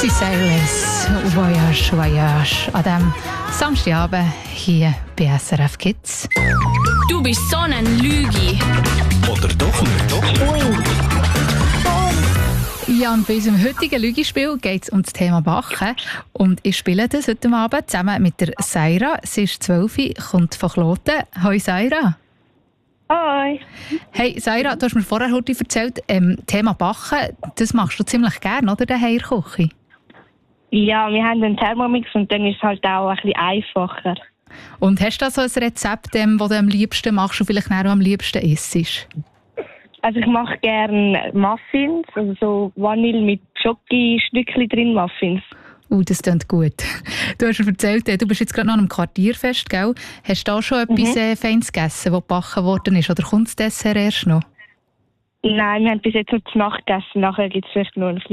Lucy Cyrus, Voyage, Voyage, an diesem Samstagabend hier bei SRF Kids. Du bist so ein Lügi. Oder doch nicht? Ja, und bei unserem heutigen Lügispiel geht es um das Thema Backen. Und ich spiele das heute Abend zusammen mit der Saira. Sie ist 12, kommt von Kloten. Hoi Saira. Hoi. Hey Saira, du hast mir vorher heute erzählt, Thema Backen, das machst du ziemlich gerne, oder, daheim in der Küche? Ja, wir haben einen Thermomix und dann ist es halt auch ein bisschen einfacher. Und hast du da so ein Rezept, das du am liebsten machst und vielleicht auch am liebsten isst? Also ich mache gerne Muffins, also so Vanille mit Schoki-Stückchen drin Muffins. Das klingt gut. Du hast mir erzählt, du bist jetzt gerade noch am Quartierfest, gell? Hast du da schon etwas Feines gegessen, das gebacken worden ist? Oder kommt das Dessert erst noch? Nein, wir haben bis jetzt nur zu Nacht gegessen. Nachher gibt es vielleicht nur ein bisschen